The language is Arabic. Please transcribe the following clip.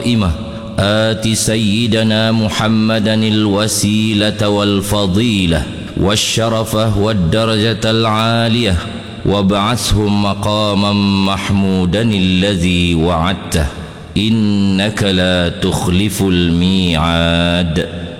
إمة آت سيدنا محمدا الوسيلة والفضيلة والشرفة والدرجة العالية وابعثه مقاما محمودا الذي وعدته إنك لا تخلف الميعاد.